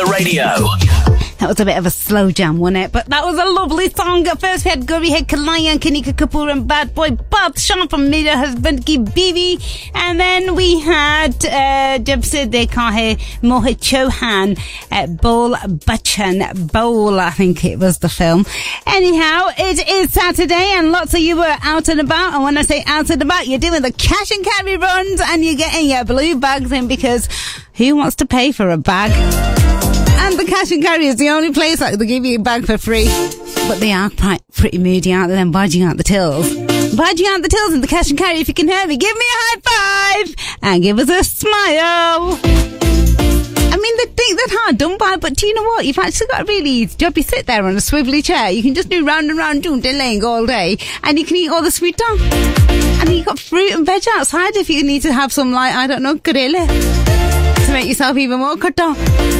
the radio. That was a bit of a slow jam, wasn't it? But that was a lovely song. At first we had Gauri Hai Kalayan, Kanika Kapoor and Bad Boy Badshah from Mera Husband Ki Biwi. And then we had Jab Se Dekha Hai, Mohit Chauhan, Bol Bachchan, Bowl, I think it was the film. Anyhow, it is Saturday and lots of you were out and about. And when I say out and about, you're doing the cash and carry runs and you're getting your blue bags in, because who wants to pay for a bag? And the cash and carry is the only place that they give you a bag for free. But they are pretty moody, aren't they? Then budging out the tills. Budging out the tills in the cash and carry. If you can hear me, give me a high five and give us a smile. I mean, they think they're hard done by, but do you know what? You've actually got a really easy job. You sit there on a swivelly chair. You can just do round and round doing delaying all day, and you can eat all the sweet stuff. And you've got fruit and veg outside if you need to have some, like, I don't know, karele, to make yourself even more khatta.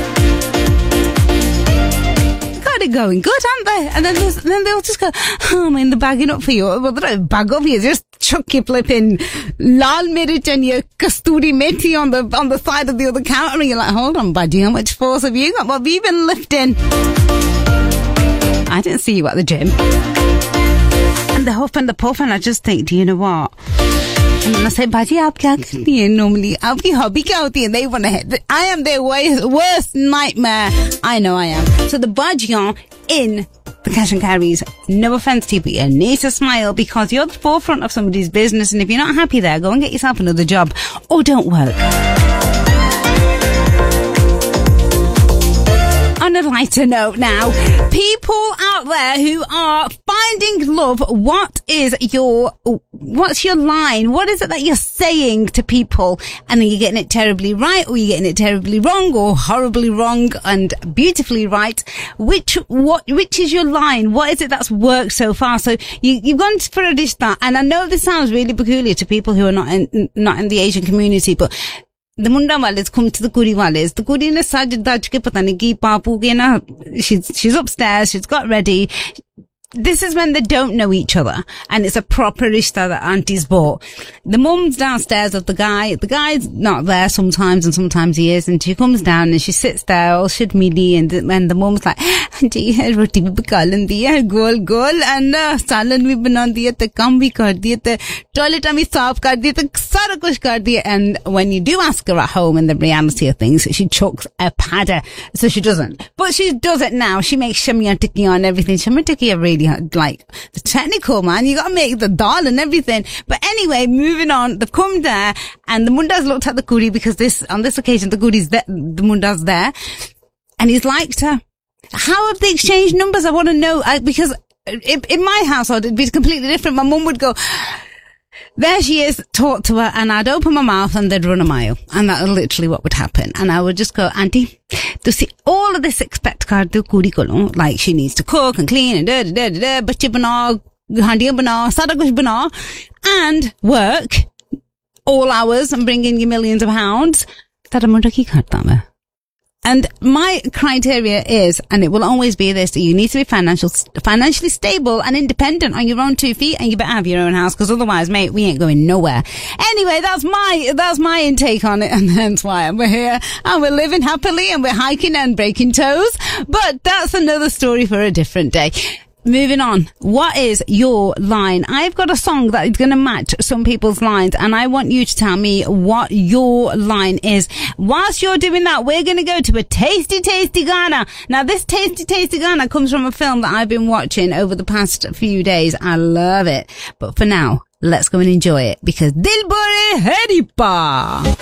Got it going good, haven't they? And then they'll just go, oh, I'm in the bagging up for you. Well, they don't bag up you, just chuck your flipping lal mirch and your kasturi methi on the side of the other counter, and you're like, hold on, buddy, how much force have you got? What have you been lifting? I didn't see you at the gym. And the huff and the puff, and I just think, do you know what? And then I say, Baji, aap kya karti hai normally? Aapki hobby kya hoti hai? They want to hit. I am their worst nightmare. I know I am. So the Bajiyan in the cash and carries, no offence to you, but you need to smile, because you're at the forefront of somebody's business, and if you're not happy there, go and get yourself another job or don't work. On a lighter note now, people out there who are finding love, what's your line? What is it that you're saying to people? And are you getting it terribly right, or are you getting it terribly wrong, or horribly wrong and beautifully right? Which is your line? What is it that's worked so far? So you've gone for a dish that, and I know this sounds really peculiar to people who are not in the Asian community, but the munda wales come to the kuri wales. The kuri ne saj daj ke pata nahi ki papu ke na, she's upstairs, she's got ready. This is when they don't know each other, and it's a proper rishta that aunties bought. The mum's downstairs of the guy. The guy's not there sometimes, and sometimes he is, and she comes down and she sits there all shidmili, and when the mum's like, auntie, roti bhi paka lendi hai, gol, and salan bhi bana diya, te kam bhi kar diya, te toilet bhi saaf kar diya, te sara kuch kar diya. And when you do ask her at home, in the reality of things, she chucks a padder, so she doesn't. But she does it now. She makes shamia tikki on everything. Shamia tikki are really like the technical, man. You gotta make the dal and everything. But anyway, moving on, they've come there, and the munda's looked at the kuri, because on this occasion the kuri's there, the munda's there, and he's liked her. How have they exchanged numbers? I want to know, because in my household it'd be completely different. My mum would go, there she is, talk to her, and I'd open my mouth and they'd run a mile. And that's literally what would happen. And I would just go, auntie, to see all of this expect kar do kuri kolo, like she needs to cook and clean and bachche banao, handiyan banao, sara kuch banao, and work all hours and bring in your millions of pounds. Tada munda ki karta main. And my criteria is, and it will always be this, that you need to be financially stable and independent on your own 2 feet, and you better have your own house, because otherwise, mate, we ain't going nowhere. Anyway, that's my intake on it, and that's why we're here, and we're living happily, and we're hiking and breaking toes, but that's another story for a different day. Moving on. What is your line? I've got a song that is going to match some people's lines, and I want you to tell me what your line is. Whilst you're doing that, we're going to go to a tasty, tasty Ghana. Now, this tasty, tasty Ghana comes from a film that I've been watching over the past few days. I love it. But for now, let's go and enjoy it, because Dil Bore Heripa.